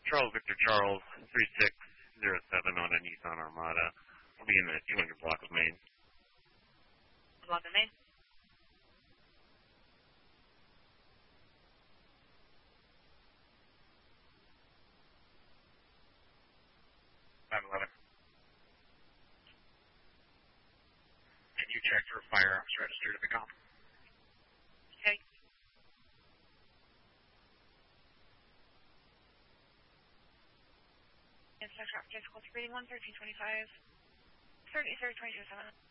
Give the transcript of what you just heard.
Charles Victor Charles, 3607 on a Nissan Armada. I'll be in the 200 block of Maine. Block of Maine? Can you check for firearms registered at the comp? Okay. Inspector Officer, Physical 381, 1325, 30, 2207.